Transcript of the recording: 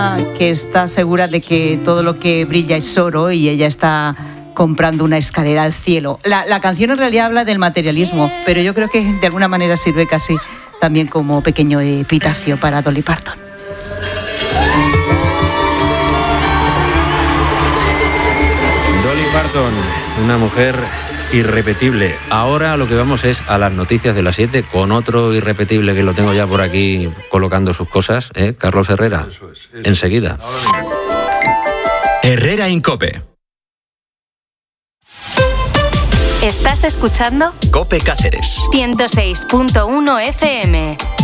que está segura de que todo lo que brilla es oro y ella está comprando una escalera al cielo. La canción en realidad habla del materialismo, pero yo creo que de alguna manera sirve casi también como pequeño epitafio para Dolly Parton. Dolly Parton, una mujer irrepetible. Ahora lo que vamos es a las noticias de las 7 con otro irrepetible que lo tengo ya por aquí colocando sus cosas, Carlos Herrera. Eso es. Enseguida. Herrera en COPE. ¿Estás escuchando? COPE Cáceres. 106.1 FM.